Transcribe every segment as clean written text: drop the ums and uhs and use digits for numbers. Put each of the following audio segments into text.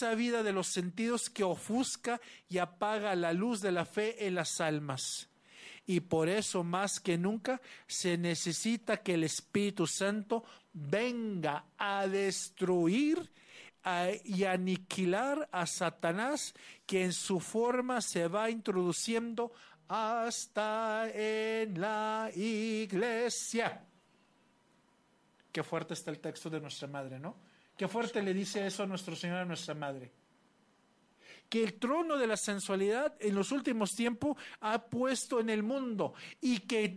esa vida de los sentidos que ofusca y apaga la luz de la fe en las almas. Y por eso, más que nunca, se necesita que el Espíritu Santo venga a destruir y aniquilar a Satanás, que en su forma se va introduciendo hasta en la iglesia. Qué fuerte está el texto de nuestra madre, ¿no? Qué fuerte le dice eso a nuestro Señor, a nuestra madre. Que el trono de la sensualidad en los últimos tiempos ha puesto en el mundo y que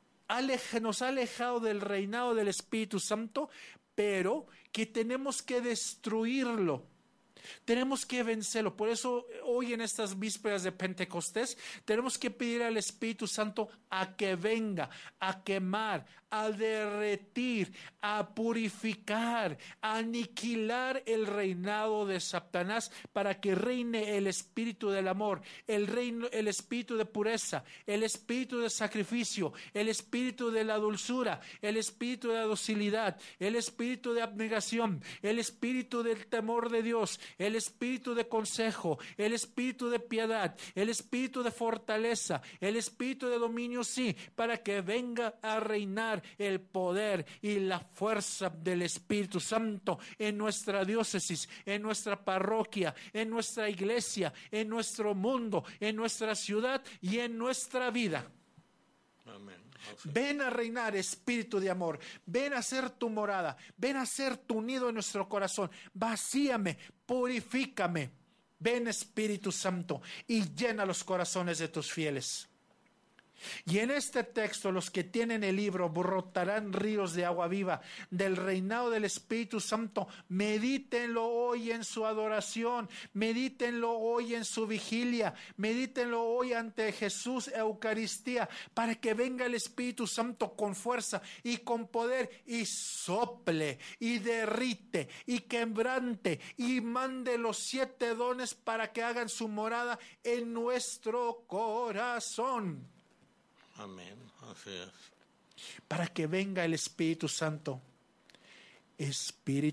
nos ha alejado del reinado del Espíritu Santo, pero que tenemos que destruirlo. Tenemos que vencerlo. Por eso hoy en estas vísperas de Pentecostés tenemos que pedir al Espíritu Santo a que venga, a quemar, a derretir, a purificar, a aniquilar el reinado de Satanás, para que reine el espíritu del amor, el espíritu de pureza, el espíritu de sacrificio, el espíritu de la dulzura, el espíritu de la docilidad, el espíritu de abnegación, el espíritu del temor de Dios, el espíritu de consejo, el espíritu de piedad, el espíritu de fortaleza, el espíritu de dominio, sí, para que venga a reinar el poder y la fuerza del Espíritu Santo en nuestra diócesis, en nuestra parroquia, en nuestra iglesia, en nuestro mundo, en nuestra ciudad y en nuestra vida. Amén. Ven a reinar, espíritu de amor. Ven a ser tu morada. Ven a ser tu nido en nuestro corazón. Vacíame, purifícame. Ven, Espíritu Santo, y llena los corazones de tus fieles. Y en este texto, los que tienen el libro, brotarán ríos de agua viva del reinado del Espíritu Santo. Medítenlo hoy en su adoración, medítenlo hoy en su vigilia, medítenlo hoy ante Jesús, Eucaristía, para que venga el Espíritu Santo con fuerza y con poder y sople y derrite y quebrante y mande los 7 dones para que hagan su morada en nuestro corazón. Amén, así es. Para que venga el Espíritu Santo. Espíritu